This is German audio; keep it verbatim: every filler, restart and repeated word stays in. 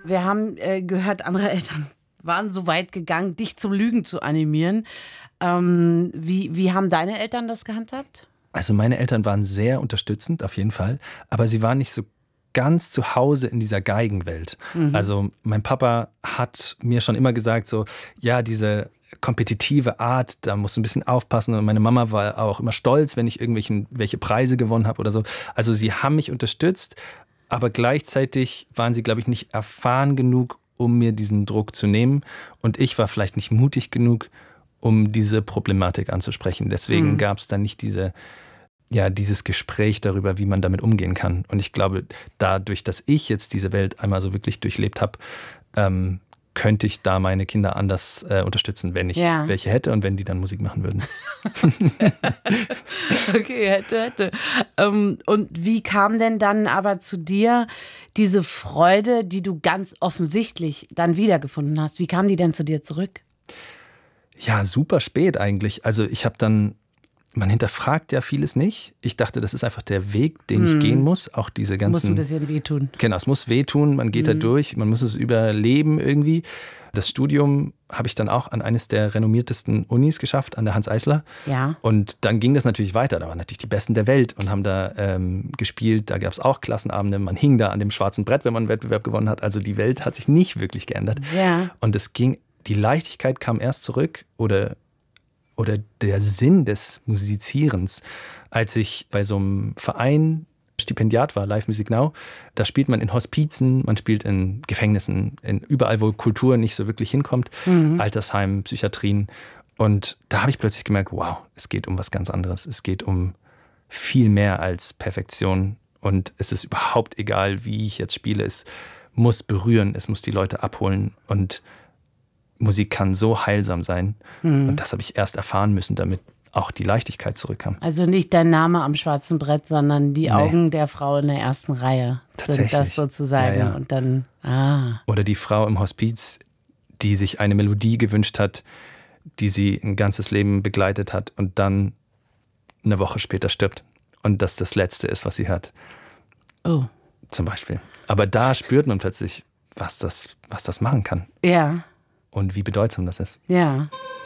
Wir haben äh, gehört, andere Eltern waren so weit gegangen, dich zum Lügen zu animieren. Ähm, wie, wie haben deine Eltern das gehandhabt? Also meine Eltern waren sehr unterstützend, auf jeden Fall. Aber sie waren nicht so ganz zu Hause in dieser Geigenwelt. Mhm. Also mein Papa hat mir schon immer gesagt, so, ja, diese kompetitive Art, da musst du ein bisschen aufpassen. Und meine Mama war auch immer stolz, wenn ich irgendwelche welche Preise gewonnen habe oder so. Also sie haben mich unterstützt, aber gleichzeitig waren sie, glaube ich, nicht erfahren genug, um mir diesen Druck zu nehmen. Und ich war vielleicht nicht mutig genug, um diese Problematik anzusprechen. Deswegen mhm. gab es dann nicht diese ja, dieses Gespräch darüber, wie man damit umgehen kann. Und ich glaube, dadurch, dass ich jetzt diese Welt einmal so wirklich durchlebt habe, ähm, könnte ich da meine Kinder anders äh, unterstützen, wenn ich ja. welche hätte und wenn die dann Musik machen würden. Okay, hätte, hätte. Ähm, und wie kam denn dann aber zu dir diese Freude, die du ganz offensichtlich dann wiedergefunden hast? Wie kam die denn zu dir zurück? Ja, super spät eigentlich. Also ich habe dann Man hinterfragt ja vieles nicht. Ich dachte, das ist einfach der Weg, den ich hm. gehen muss. Auch diese ganzen. Muss ein bisschen wehtun. Genau, es muss wehtun. Man geht hm. da durch. Man muss es überleben irgendwie. Das Studium habe ich dann auch an eines der renommiertesten Unis geschafft, an der Hanns-Eisler. Ja. Und dann ging das natürlich weiter. Da waren natürlich die Besten der Welt und haben da ähm, gespielt. Da gab es auch Klassenabende. Man hing da an dem schwarzen Brett, wenn man einen Wettbewerb gewonnen hat. Also die Welt hat sich nicht wirklich geändert. Ja. Und es ging. Die Leichtigkeit kam erst zurück oder oder der Sinn des Musizierens, als ich bei so einem Verein Stipendiat war, Live Music Now. Da spielt man in Hospizen, man spielt in Gefängnissen, in überall, wo Kultur nicht so wirklich hinkommt, mhm. Altersheim, Psychiatrien. Und da habe ich plötzlich gemerkt, wow, es geht um was ganz anderes. Es geht um viel mehr als Perfektion. Und es ist überhaupt egal, wie ich jetzt spiele. Es muss berühren, es muss die Leute abholen. Und Musik kann so heilsam sein. Mhm. Und das habe ich erst erfahren müssen, damit auch die Leichtigkeit zurückkam. Also nicht dein Name am schwarzen Brett, sondern die nee. Augen der Frau in der ersten Reihe sind das sozusagen. Ja, ja. Und dann, ah. Oder die Frau im Hospiz, die sich eine Melodie gewünscht hat, die sie ein ganzes Leben begleitet hat und dann eine Woche später stirbt. Und das das Letzte ist, was sie hört. Oh. Zum Beispiel. Aber da spürt man plötzlich, was das, was das machen kann. Ja. Und wie bedeutsam das ist. Ja.